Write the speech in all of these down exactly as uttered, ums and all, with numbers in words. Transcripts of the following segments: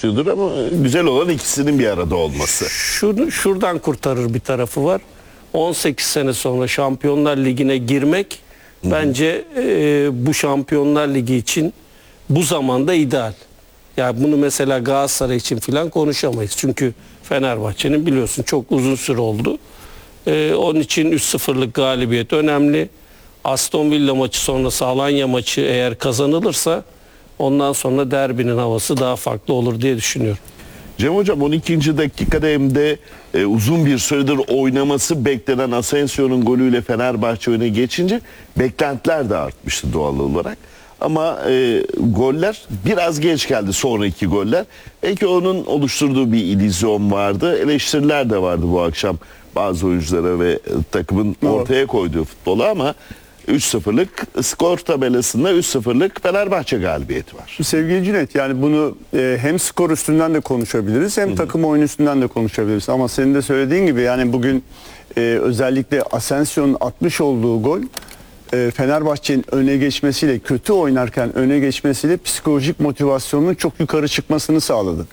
güçlüdür ama güzel olan ikisinin bir arada olması. Şunu şuradan kurtarır bir tarafı var. on sekiz sene sonra Şampiyonlar Ligi'ne girmek Hı-hı. bence e, bu Şampiyonlar Ligi için bu zamanda ideal. Yani bunu mesela Galatasaray için falan konuşamayız. Çünkü Fenerbahçe'nin biliyorsun çok uzun süre oldu. Ee, onun için üç sıfırlık galibiyet önemli. Aston Villa maçı sonrası Alanya maçı eğer kazanılırsa ondan sonra derbinin havası daha farklı olur diye düşünüyorum. Cem Hocam on ikinci dakikada hem de e, uzun bir süredir oynaması beklenen Asensio'nun golüyle Fenerbahçe öne geçince beklentiler de artmıştı doğal olarak. Ama e, goller biraz geç geldi, sonraki goller. Belki onun oluşturduğu bir illüzyon vardı. Eleştiriler de vardı bu akşam bazı oyunculara ve takımın ortaya koyduğu futbola ama üç sıfırlık skor tabelasında üç sıfırlık Fenerbahçe galibiyeti var. Sevgili Cüneyt, yani bunu e, hem skor üstünden de konuşabiliriz hem Hı-hı. takım oyunu üstünden de konuşabiliriz. Ama senin de söylediğin gibi yani bugün e, özellikle Asensio'nun atmış olduğu gol e, Fenerbahçe'nin öne geçmesiyle, kötü oynarken öne geçmesiyle psikolojik motivasyonun çok yukarı çıkmasını sağladı.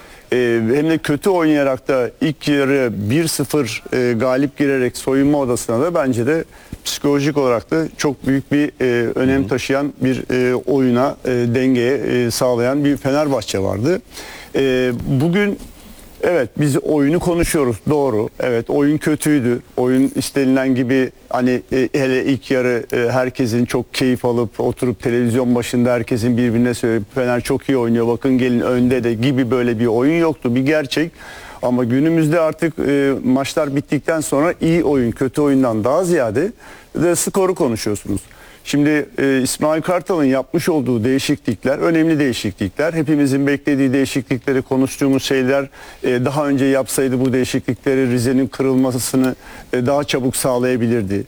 Ee, hem de kötü oynayarak da ilk yarı bir sıfır e, galip girerek soyunma odasına da bence de psikolojik olarak da çok büyük bir e, önem taşıyan bir e, oyuna, e, dengeye e, sağlayan bir Fenerbahçe vardı. E, bugün evet biz oyunu konuşuyoruz, doğru. Evet, oyun kötüydü. Oyun istenilen gibi hani e, hele ilk yarı e, herkesin çok keyif alıp oturup televizyon başında herkesin birbirine söyleyip Fener çok iyi oynuyor, bakın gelin önde de gibi böyle bir oyun yoktu. Bir gerçek. Ama günümüzde artık e, maçlar bittikten sonra iyi oyun, kötü oyundan daha ziyade de skoru konuşuyorsunuz. Şimdi e, İsmail Kartal'ın yapmış olduğu değişiklikler, önemli değişiklikler. Hepimizin beklediği değişiklikleri, konuştuğumuz şeyler, e, daha önce yapsaydı bu değişiklikleri Rize'nin kırılmasını e, daha çabuk sağlayabilirdi.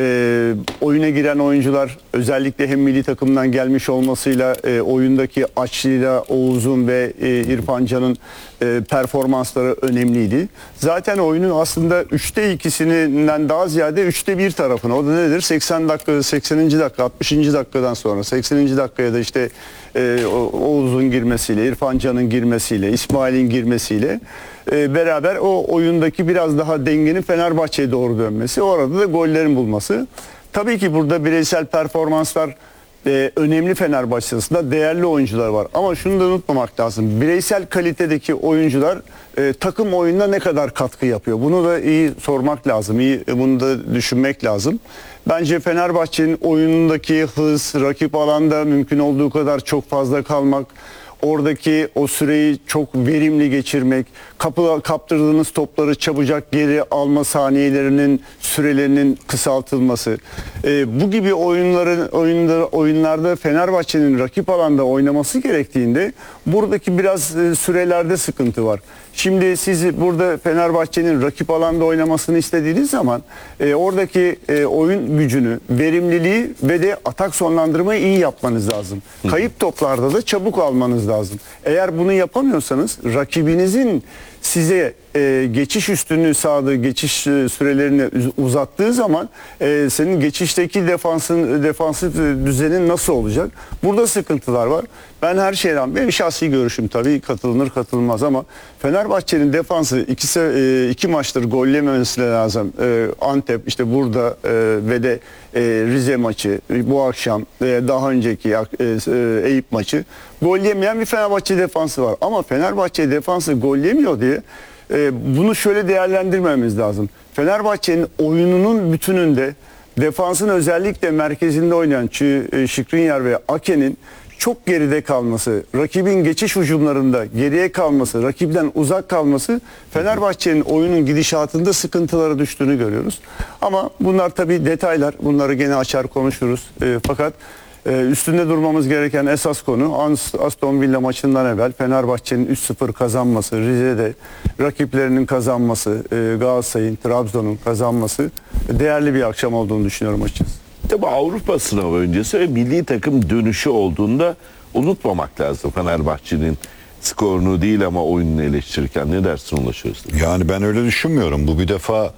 E, oyuna giren oyuncular özellikle hem milli takımdan gelmiş olmasıyla e, oyundaki açlıyla Oğuz'un ve e, İrfan Can'ın e, performansları önemliydi. Zaten oyunun aslında üçte ikisinden daha ziyade üçte bir tarafına, o da nedir? seksen dakika, sekseninci dakika, altmışıncı dakikadan sonra sekseninci dakikaya da işte e, Oğuz'un girmesiyle, İrfan Can'ın girmesiyle, İsmail'in girmesiyle e, beraber o oyundaki biraz daha dengenin Fenerbahçe'ye doğru dönmesi, orada da gollerin bulması. Tabii ki burada bireysel performanslar Ee, önemli Fenerbahçe arasında değerli oyuncular var. Ama şunu da unutmamak lazım. Bireysel kalitedeki oyuncular e, takım oyununa ne kadar katkı yapıyor? Bunu da iyi sormak lazım. İyi, bunu da düşünmek lazım. Bence Fenerbahçe'nin oyunundaki hız, rakip alanda mümkün olduğu kadar çok fazla kalmak, oradaki o süreyi çok verimli geçirmek, kapı, kaptırdığınız topları çabucak geri alma saniyelerinin sürelerinin kısaltılması. E, bu gibi oyunların oyunlar, oyunlarda Fenerbahçe'nin rakip alanda oynaması gerektiğinde buradaki biraz e, sürelerde sıkıntı var. Şimdi siz burada Fenerbahçe'nin rakip alanda oynamasını istediğiniz zaman e, oradaki e, oyun gücünü, verimliliği ve de atak sonlandırmayı iyi yapmanız lazım. Kayıp toplarda da çabuk almanız lazım. Eğer bunu yapamıyorsanız rakibinizin size e, geçiş üstünlüğü sağladığı, geçiş e, sürelerini uzattığı zaman e, senin geçişteki defansın defansif düzenin nasıl olacak? Burada sıkıntılar var. Ben her şeyden, benim şahsi görüşüm tabii katılınır katılmaz ama Fenerbahçe'nin defansı iki, e, iki maçtır gol yememesi lazım. E, Antep işte burada e, ve de e, Rize maçı, bu akşam e, daha önceki e, e, Eyüp maçı gol yemeyen bir Fenerbahçe defansı var. Ama Fenerbahçe defansı gol yemiyor diye e, bunu şöyle değerlendirmemiz lazım. Fenerbahçe'nin oyununun bütününde defansın özellikle merkezinde oynayan Skriniar ve Ake'nin çok geride kalması, rakibin geçiş hücumlarında geriye kalması, rakipten uzak kalması Fenerbahçe'nin oyunun gidişatında sıkıntılara düştüğünü görüyoruz. Ama bunlar tabii detaylar. Bunları gene açar konuşuruz. E, fakat e, üstünde durmamız gereken esas konu Aston Villa maçından evvel Fenerbahçe'nin üç sıfır kazanması, Rize'de rakiplerinin kazanması, e, Galatasaray'ın, Trabzon'un kazanması değerli bir akşam olduğunu düşünüyorum açıkçası. Tabii Avrupa sınavı öncesi ve milli takım dönüşü olduğunda unutmamak lazım Fenerbahçe'nin skorunu değil ama oyununu eleştirirken. Ne dersin Ulaş Özdemir? Yani ben öyle düşünmüyorum. Bu bir defa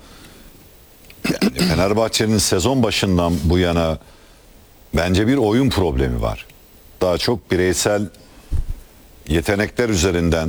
yani Fenerbahçe'nin sezon başından bu yana bence bir oyun problemi var. Daha çok bireysel yetenekler üzerinden